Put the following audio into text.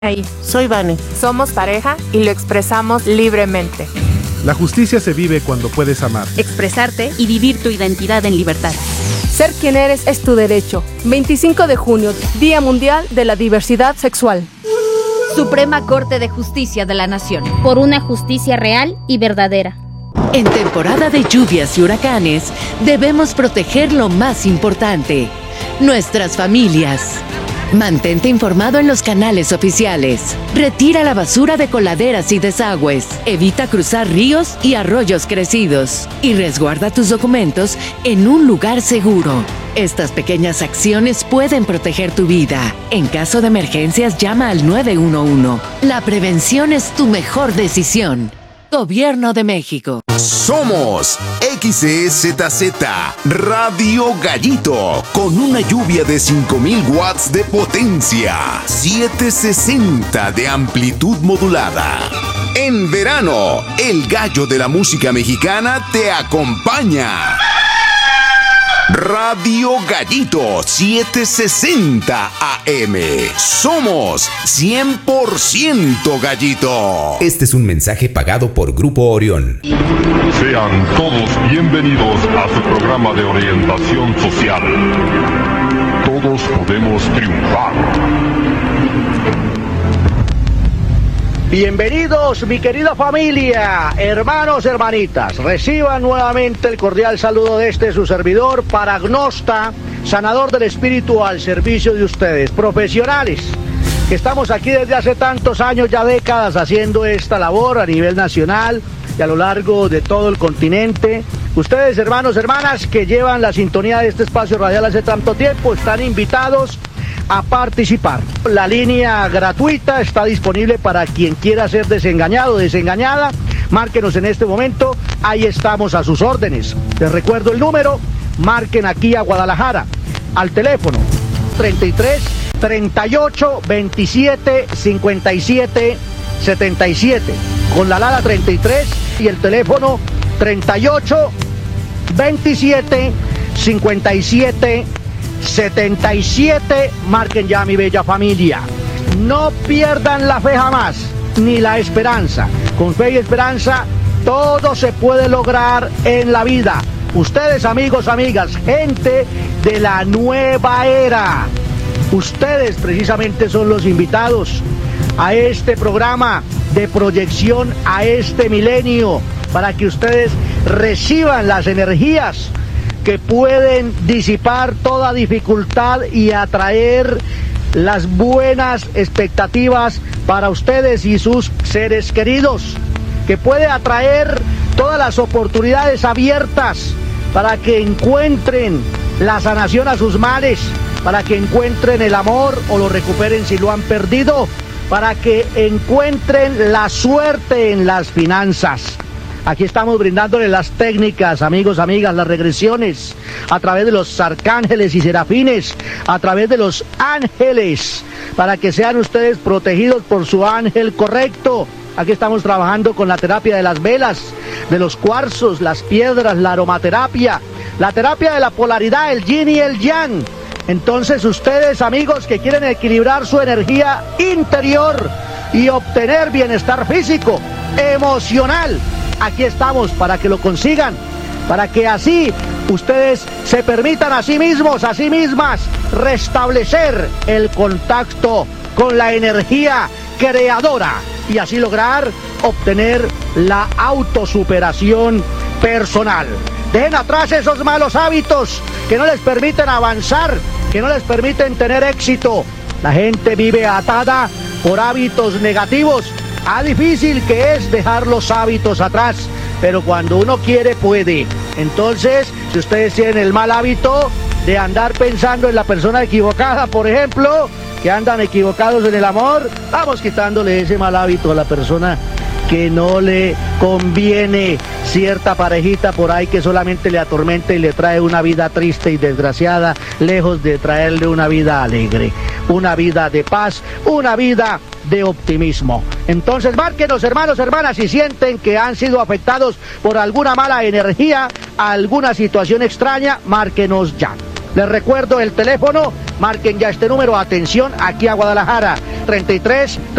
Ahí. Soy Vane. Somos pareja y lo expresamos libremente. La justicia se vive cuando puedes amar, expresarte y vivir tu identidad en libertad. Ser quien eres es tu derecho. 25 de junio, Día Mundial de la Diversidad Sexual. Suprema Corte de Justicia de la Nación. Por una justicia real y verdadera. En temporada de lluvias y huracanes, debemos proteger lo más importante: nuestras familias. Mantente informado en los canales oficiales. Retira la basura de coladeras y desagües. Evita cruzar ríos y arroyos crecidos. Y resguarda tus documentos en un lugar seguro. Estas pequeñas acciones pueden proteger tu vida. En caso de emergencias, llama al 911. La prevención es tu mejor decisión. Gobierno de México. Somos XEZZ Radio Gallito, con una lluvia de 5000 watts de potencia, 760 de amplitud modulada. En verano, el gallo de la música mexicana te acompaña. Radio Gallito 760 AM. Somos 100% Gallito. Este es un mensaje pagado por Grupo Orión. Sean todos bienvenidos a su programa de orientación social. Todos podemos triunfar. Bienvenidos, mi querida familia, hermanos, hermanitas. Reciban nuevamente el cordial saludo de su servidor, paragnosta, sanador del espíritu al servicio de ustedes, profesionales, que estamos aquí desde hace tantos años, ya décadas, haciendo esta labor a nivel nacional y a lo largo de todo el continente. Ustedes, hermanos, hermanas, que llevan la sintonía de este espacio radial hace tanto tiempo, están invitados a participar. La línea gratuita está disponible para quien quiera ser desengañado o desengañada. Márquenos en este momento, ahí estamos a sus órdenes. Les recuerdo el número, marquen aquí a Guadalajara, al teléfono 33 38 27 57 77, con la alada 33 y el teléfono 38 27 57 77, marquen ya, mi bella familia. No pierdan la fe jamás, ni la esperanza. Con fe y esperanza, todo se puede lograr en la vida. Ustedes, amigos, amigas, gente de la nueva era, ustedes precisamente son los invitados a este programa de proyección a este milenio, para que ustedes reciban las energías que pueden disipar toda dificultad y atraer las buenas expectativas para ustedes y sus seres queridos, que puede atraer todas las oportunidades abiertas para que encuentren la sanación a sus males, para que encuentren el amor o lo recuperen si lo han perdido, para que encuentren la suerte en las finanzas. Aquí estamos brindándoles las técnicas, amigos, amigas, las regresiones, a través de los arcángeles y serafines, a través de los ángeles, para que sean ustedes protegidos por su ángel correcto. Aquí estamos trabajando con la terapia de las velas, de los cuarzos, las piedras, la aromaterapia, la terapia de la polaridad, el yin y el yang. Entonces ustedes, amigos, que quieren equilibrar su energía interior y obtener bienestar físico, emocional, aquí estamos para que lo consigan, para que así ustedes se permitan a sí mismos, a sí mismas, restablecer el contacto con la energía creadora y así lograr obtener la autosuperación personal. Dejen atrás esos malos hábitos que no les permiten avanzar, que no les permiten tener éxito. La gente vive atada por hábitos negativos. Difícil que es dejar los hábitos atrás, pero cuando uno quiere puede. Entonces, si ustedes tienen el mal hábito de andar pensando en la persona equivocada, por ejemplo, que andan equivocados en el amor, vamos quitándole ese mal hábito a la persona que no le conviene, cierta parejita por ahí que solamente le atormenta y le trae una vida triste y desgraciada, lejos de traerle una vida alegre, una vida de paz, una vida de optimismo. Entonces márquenos, hermanos, hermanas, si sienten que han sido afectados por alguna mala energía, alguna situación extraña, márquenos ya. Les recuerdo el teléfono, marquen ya este número, atención, aquí a Guadalajara, 33